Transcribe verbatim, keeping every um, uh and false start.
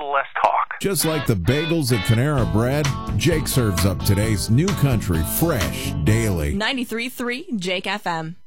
little less talk. Just like the bagels at Panera Bread, Jake serves up today's new country fresh daily. ninety-three point three Jake F M.